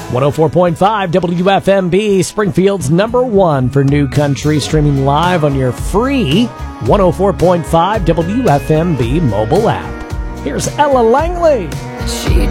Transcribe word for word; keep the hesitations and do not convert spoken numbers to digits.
one oh four point five W F M B, Springfield's number one for new country, streaming live on your free one oh four point five W F M B mobile app. Here's Ella Langley. She